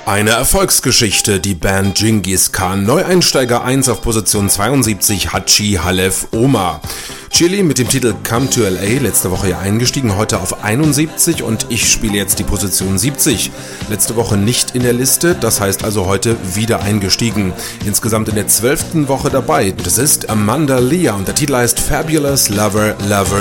Eine Erfolgsgeschichte, die Band Dschingis Khan. Neueinsteiger 1 auf Position 72, Hachi Halef Omar. Chili mit dem Titel Come to LA, letzte Woche ja eingestiegen, heute auf 71 und ich spiele jetzt die Position 70. Letzte Woche nicht in der Liste, das heißt also heute wieder eingestiegen. Insgesamt in der 12. Woche dabei. Das ist Amanda Lear und der Titel heißt Fabulous Lover Lover